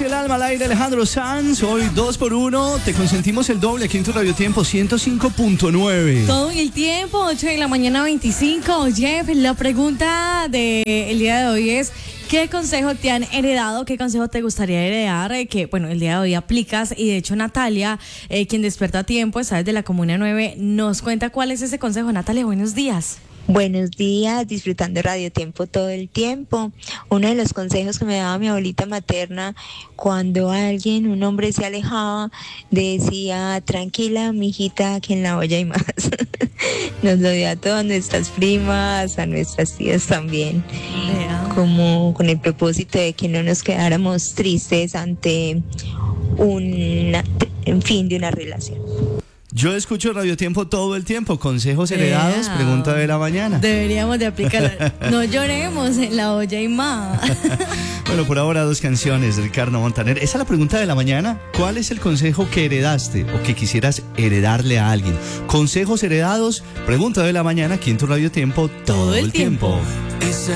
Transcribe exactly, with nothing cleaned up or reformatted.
y el alma al aire, Alejandro Sanz. Hoy dos por uno, te consentimos el doble aquí en tu Radio Tiempo ciento cinco punto nueve. Todo el tiempo, ocho de la mañana veinticinco. Jeff, la pregunta del día de hoy es: ¿qué consejo te han heredado? ¿Qué consejo te gustaría heredar? Eh, que, bueno, el día de hoy aplicas. Y de hecho, Natalia, eh, quien despierta a tiempo, está desde la Comuna nueve, nos cuenta cuál es ese consejo. Natalia, buenos días. Buenos días, disfrutando Radio Tiempo todo el tiempo. Uno de los consejos que me daba mi abuelita materna cuando alguien, un hombre se alejaba, decía: tranquila, mijita, que en la olla hay más. Nos lo dio a todas nuestras primas, a nuestras tías también, yeah. Como con el propósito de que no nos quedáramos tristes ante un fin de una relación. Yo escucho Radio Tiempo todo el tiempo. Consejos heredados, yeah. Pregunta de la mañana. Deberíamos de aplicarla. No lloremos, en la olla y más. Bueno, por ahora dos canciones de Ricardo Montaner. Esa es la pregunta de la mañana. ¿Cuál es el consejo que heredaste o que quisieras heredarle a alguien? Consejos heredados, pregunta de la mañana aquí en tu Radio Tiempo todo, todo el tiempo. tiempo.